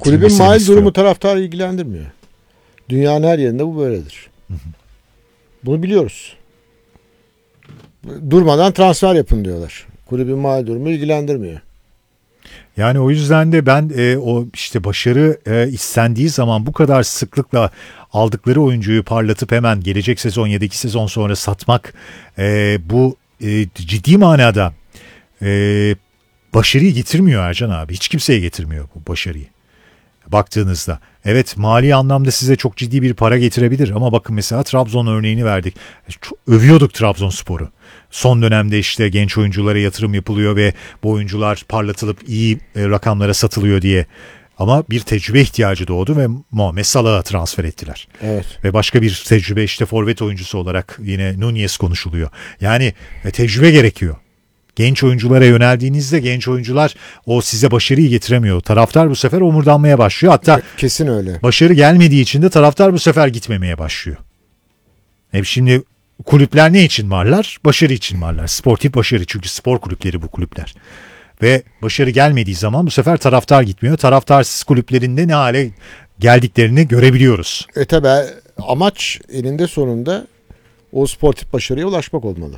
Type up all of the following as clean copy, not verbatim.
kulübün mali durumu taraftarı ilgilendirmiyor. Dünyanın her yerinde bu böyledir. Bunu biliyoruz. Durmadan transfer yapın diyorlar. Kulübün mali durumu ilgilendirmiyor. Yani o yüzden de ben o işte başarı istendiği zaman bu kadar sıklıkla aldıkları oyuncuyu parlatıp hemen gelecek sezon ya da 2 sezon sonra satmak bu ciddi manada başarıyı getirmiyor Ercan abi. Hiç kimseye getirmiyor bu başarıyı. Baktığınızda evet mali anlamda size çok ciddi bir para getirebilir ama bakın mesela Trabzon örneğini verdik. Övüyorduk Trabzonspor'u. Son dönemde işte genç oyunculara yatırım yapılıyor ve bu oyuncular parlatılıp iyi rakamlara satılıyor diye. Ama bir tecrübe ihtiyacı doğdu ve Muhammed Salah'a transfer ettiler. Evet. Ve başka bir tecrübe işte forvet oyuncusu olarak yine Nunez konuşuluyor. Yani tecrübe gerekiyor. Genç oyunculara yöneldiğinizde genç oyuncular o size başarıyı getiremiyor. Taraftar bu sefer omurdanmaya başlıyor. Hatta kesin öyle. Başarı gelmediği için de taraftar bu sefer gitmemeye başlıyor. Şimdi kulüpler ne için varlar? Başarı için varlar. Sportif başarı, çünkü spor kulüpleri bu kulüpler. Ve başarı gelmediği zaman bu sefer taraftar gitmiyor. Taraftarsız kulüplerinde ne hale geldiklerini görebiliyoruz. Tabi amaç eninde sonunda o sportif başarıya ulaşmak olmalı.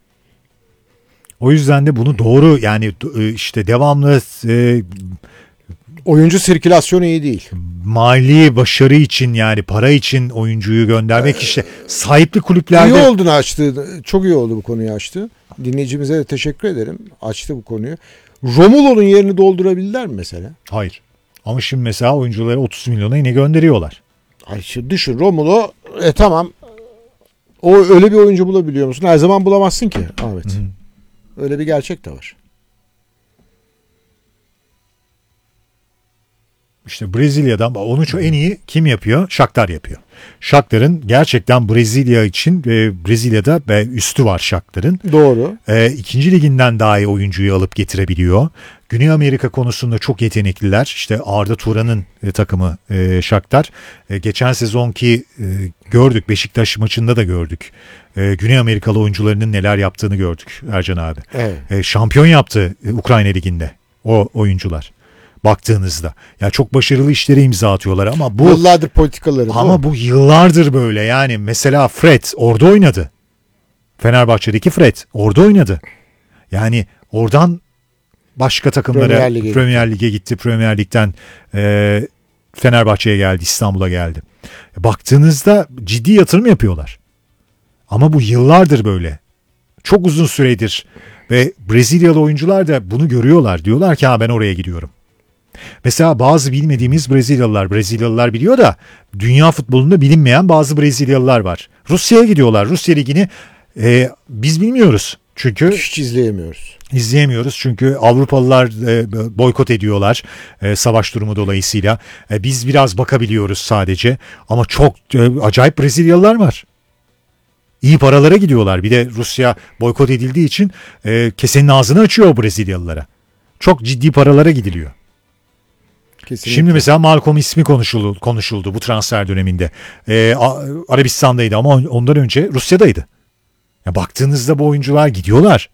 O yüzden de bunu doğru, yani işte devamlı oyuncu sirkülasyonu iyi değil. Mali başarı için, yani para için oyuncuyu göndermek, işte sahipli kulüplerde. İyi olduğunu açtı. Çok iyi oldu bu konuyu açtı. Dinleyicimize de teşekkür ederim. Açtı bu konuyu. Romulo'nun yerini doldurabilirler mi mesela? Hayır. Ama şimdi mesela oyuncuları 30 milyona yine gönderiyorlar. Ay şimdi düşün, Romulo tamam. O öyle bir oyuncu bulabiliyor musun? Her zaman bulamazsın ki Ahmet. Hı-hı. Öyle bir gerçek de var. İşte Brezilya'dan onu en iyi kim yapıyor? Shakhtar yapıyor. Shakhtar'ın gerçekten Brezilya için Brezilya'da üstü var Shakhtar'ın. Doğru. İkinci liginden daha iyi oyuncuyu alıp getirebiliyor. Güney Amerika konusunda çok yetenekliler. İşte Arda Turan'ın takımı Shakhtar. Geçen sezonki gördük, Beşiktaş maçında da gördük. Güney Amerikalı oyuncularının neler yaptığını gördük Ercan abi. Evet. Şampiyon yaptı Ukrayna liginde o oyuncular. Baktığınızda ya çok başarılı işlere imza atıyorlar ama bu yıllardır politikaları. Ama bu yıllardır böyle. Yani mesela Fred orada oynadı. Fenerbahçe'deki Fred orada oynadı. Yani oradan başka takımlara Premier Lig'e gitti. Premier Lig'den Fenerbahçe'ye geldi, İstanbul'a geldi. Baktığınızda ciddi yatırım yapıyorlar. Ama bu yıllardır böyle. Çok uzun süredir ve Brezilyalı oyuncular da bunu görüyorlar. Diyorlar ki ben oraya gidiyorum. Mesela bazı bilmediğimiz Brezilyalılar biliyor da dünya futbolunda bilinmeyen bazı Brezilyalılar var. Rusya'ya gidiyorlar. Rusya ligini biz bilmiyoruz. Çünkü hiç izleyemiyoruz. İzleyemiyoruz çünkü Avrupalılar boykot ediyorlar savaş durumu dolayısıyla. Biz biraz bakabiliyoruz sadece ama çok acayip Brezilyalılar var. İyi paralara gidiyorlar. Bir de Rusya boykot edildiği için kesenin ağzını açıyor o Brezilyalılara. Çok ciddi paralara gidiliyor. Kesinlikle. Şimdi mesela Malcolm ismi konuşuldu bu transfer döneminde. Arabistan'daydı ama ondan önce Rusya'daydı. Ya baktığınızda bu oyuncular gidiyorlar.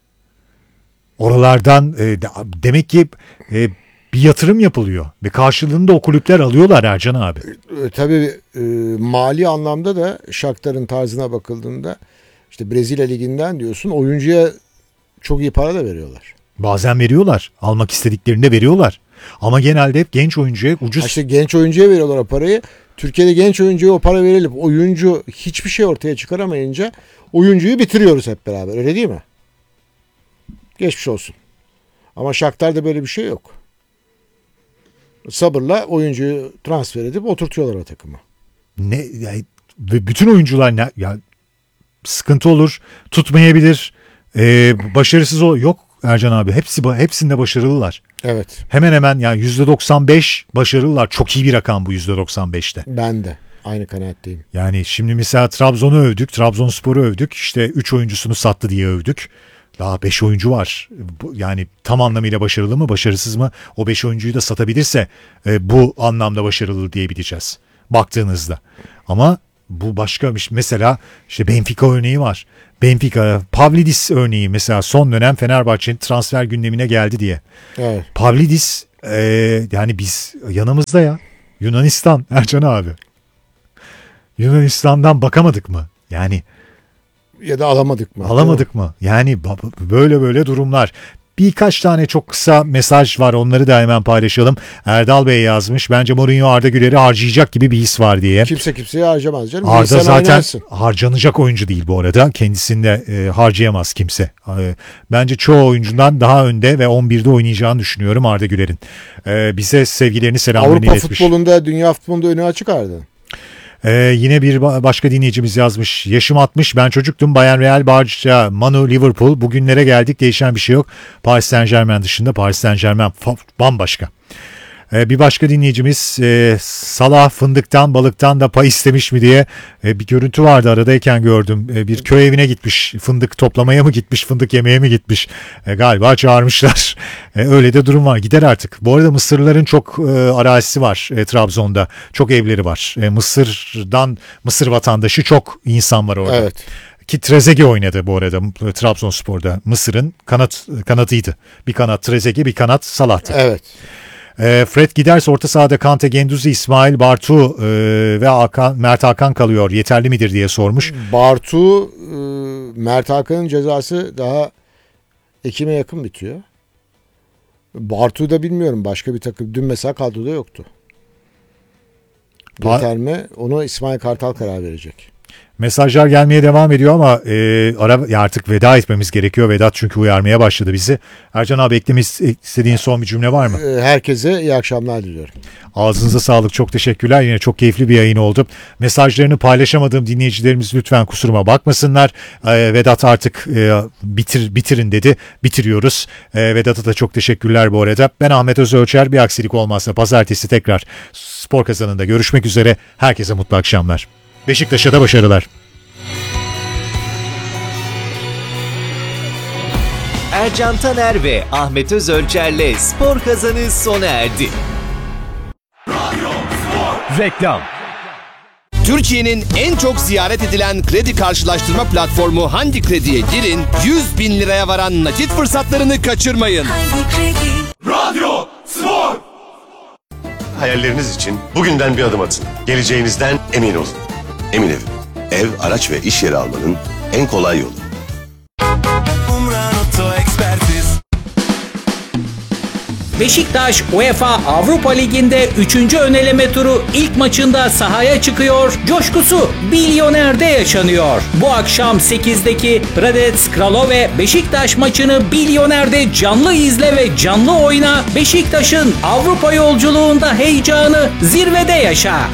Oralardan demek ki bir yatırım yapılıyor ve karşılığında o kulüpler alıyorlar Ercan abi. Tabii mali anlamda da Shakhtar'ın tarzına bakıldığında işte Brezilya liginden diyorsun, oyuncuya çok iyi para da veriyorlar. Bazen veriyorlar. Almak istediklerinde veriyorlar. Ama genelde hep genç oyuncuya ucuz. İşte genç oyuncuya veriyorlar o parayı. Türkiye'de genç oyuncuya o para verilip oyuncu hiçbir şey ortaya çıkaramayınca oyuncuyu bitiriyoruz hep beraber. Öyle değil mi? Geçmiş olsun. Ama Shakhtar'da böyle bir şey yok. Sabırla oyuncuyu transfer edip oturtuyorlar o takıma. Ve bütün oyuncular sıkıntı olur, tutmayabilir, başarısız olur. Yok Ercan abi, hepsinde başarılılar. Evet. Hemen hemen yani %95 başarılılar. Çok iyi bir rakam bu %95'te. Ben de aynı kanaatteyim. Yani şimdi mesela Trabzon'u övdük, Trabzonspor'u övdük. İşte 3 oyuncusunu sattı diye övdük. Daha 5 oyuncu var. Yani tam anlamıyla başarılı mı, başarısız mı? O 5 oyuncuyu da satabilirse bu anlamda başarılı diyebileceğiz baktığınızda. Ama Bu başkamış. Mesela işte Benfica örneği var. Benfica, Pavlidis örneği mesela son dönem Fenerbahçe'nin transfer gündemine geldi diye. Evet. Pavlidis yani biz yanımızda ya. Yunanistan Ercan abi. Yunanistan'dan bakamadık mı? Yani Ya da alamadık mı? alamadık mı? Yani böyle durumlar. Birkaç tane çok kısa mesaj var, onları da hemen paylaşalım. Erdal Bey yazmış. Bence Mourinho Arda Güler'i harcayacak gibi bir his var diye. Kimse kimseyi harcamaz canım. Arda Sen zaten oynarsın. harcanacak oyuncu değil bu arada. Kendisini de harcayamaz kimse. Bence çoğu oyuncudan daha önde ve 11'de oynayacağını düşünüyorum Arda Güler'in. Bize sevgilerini, selamlarını Avrupa iletmiş. futbolunda, dünya futbolunda önü açık Arda. Yine bir başka dinleyicimiz yazmış. Yaşım 60, ben çocuktum. Bayern, Real, Barça, Manu, Liverpool. Bugünlere geldik, değişen bir şey yok. Paris Saint-Germain dışında. Paris Saint-Germain bambaşka. Bir başka dinleyicimiz Salah fındıktan balıktan da pay istemiş mi diye bir görüntü vardı, aradayken gördüm. Bir köy evine gitmiş, fındık toplamaya mı gitmiş, fındık yemeye mi gitmiş, galiba çağırmışlar. Öyle de durum var, gider artık. Bu arada Mısırlıların çok arazisi var Trabzon'da, çok evleri var. Mısır vatandaşı çok insan var orada. Evet. Ki Trezeguet oynadı bu arada Trabzonspor'da. Mısır'ın kanatıydı. Bir kanat Trezeguet, bir kanat Salah'tı. Evet. Fred giderse orta sahada Kante, Gendouzi, İsmail, Bartu ve Mert Hakan kalıyor. Yeterli midir diye sormuş. Bartu, Mert Hakan'ın cezası daha Ekim'e yakın bitiyor. Bartu'yu da bilmiyorum. Başka bir takım. Dün mesela kadroda yoktu. Yeter mi? Onu İsmail Kartal karar verecek. Mesajlar gelmeye devam ediyor ama artık veda etmemiz gerekiyor. Vedat çünkü uyarmaya başladı bizi. Ercan abi, eklemek istediğin son bir cümle var mı? Herkese iyi akşamlar diliyorum. Ağzınıza sağlık. Çok teşekkürler. Yine çok keyifli bir yayın oldu. Mesajlarını paylaşamadığım dinleyicilerimiz lütfen kusuruma bakmasınlar. Vedat artık bitirin dedi. Bitiriyoruz. Vedat'a da çok teşekkürler bu arada. Ben Ahmet Özölçer. Bir aksilik olmazsa pazartesi tekrar Spor Kazanı'nda görüşmek üzere. Herkese mutlu akşamlar. Beşiktaş'a da başarılar. Ercan Taner ve Ahmet Özölçer'le Spor Kazanı sona erdi. Reklam. Türkiye'nin en çok ziyaret edilen kredi karşılaştırma platformu Hangi Kredi'ye girin, 100 bin liraya varan nakit fırsatlarını kaçırmayın. Radyo Spor. Hayalleriniz için bugünden bir adım atın. Geleceğinizden emin olun. Emin Ev. Ev, araç ve iş yeri almanın en kolay yolu. Beşiktaş UEFA Avrupa Ligi'nde 3. öneleme turu ilk maçında sahaya çıkıyor. Coşkusu Bilyoner'de yaşanıyor. Bu akşam 8'deki Hradec Kralove Beşiktaş maçını Bilyoner'de canlı izle ve canlı oyna. Beşiktaş'ın Avrupa yolculuğunda heyecanı zirvede yaşa.